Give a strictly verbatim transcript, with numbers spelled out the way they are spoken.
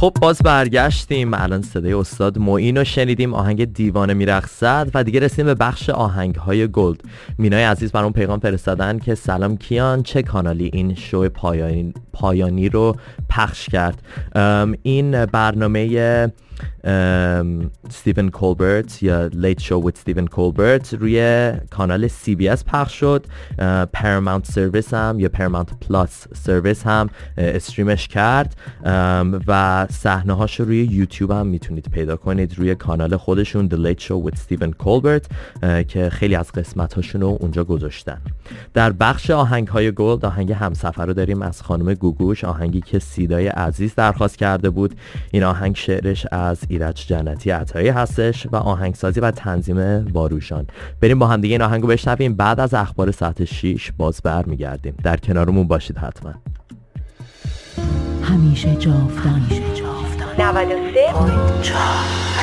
خب باز برگشتیم. الان صدای استاد معین رو شنیدیم، آهنگ دیوانه میرقصد، و دیگه رسیدیم به بخش آهنگ‌های گلد. مینای عزیز برام پیغام فرستادن که سلام کیان، چه کانالی این شو پایانی, پایانی رو پخش کرد؟ این برنامه ستیون کولبرت یا لیت شو ویت ستیون کولبرت روی کانال سی بی اس پخش شد. پاراماونت سرویس هم یا پاراماونت پلاس سرویس هم استریمش کرد و صحنه هاش روی یوتیوب هم میتونید پیدا کنید روی کانال خودشون The Late Show with Stephen Colbert که خیلی از قسمت هاشون رو اونجا گذاشتن. در بخش آهنگ های گلد آهنگ همسفر رو داریم از خانم گوگوش، آهنگی که سیدای عزیز درخواست کرده بود. این آهنگ شعرش از ایرج جنتی عطایی هستش و آهنگسازی و تنظیم واروشان. بریم با هم دیگه این آهنگو بشنویم، بعد از اخبار ساعت شش باز برمیگردیم. در کنارمون باشید حتما. همیشه جاودان، همیشه جاودان. نود و سه و چهار